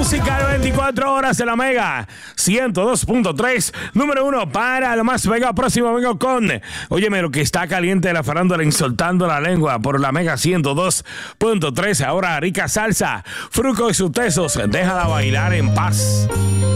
música de 24 horas de la Mega 102.3, número 1 para lo más Mega. Próximo vengo con, óyeme, lo que está caliente de la farándula, insoltando la lengua por la Mega 102.3. Ahora rica salsa, Fruco y sus tesos, déjala bailar en paz.